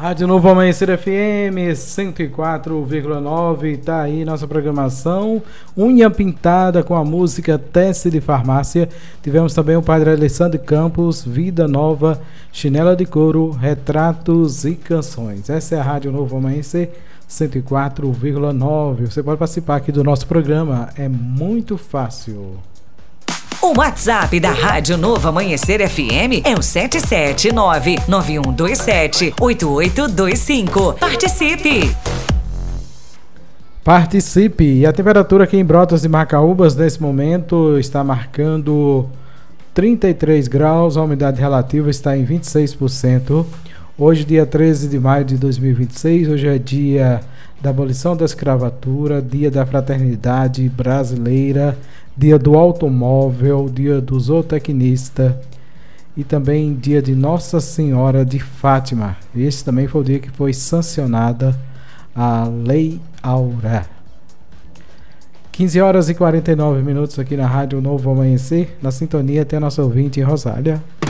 Rádio Novo Amanhecer FM 104,9, tá aí nossa programação. Unha pintada com a música Teste de Farmácia. Tivemos também o Padre Alessandro Campos, Vida Nova, Chinela de Couro, Retratos e Canções. Essa é a Rádio Novo Amanhecer 104,9. Você pode participar aqui do nosso programa, é muito fácil. O WhatsApp da Rádio Novo Amanhecer FM é o 779-9127-8825. Participe! Participe! E a temperatura aqui em Brotas de Macaúbas nesse momento está marcando 33 graus, a umidade relativa está em 26%. Hoje, dia 13 de maio de 2026, hoje é dia da abolição da escravatura, dia da fraternidade brasileira, dia do automóvel, dia do zootecnista e também dia de Nossa Senhora de Fátima. Esse também foi o dia que foi sancionada a Lei Áurea. 15 horas e 49 minutos aqui na Rádio Novo Amanhecer, na sintonia até a nossa ouvinte em Rosália.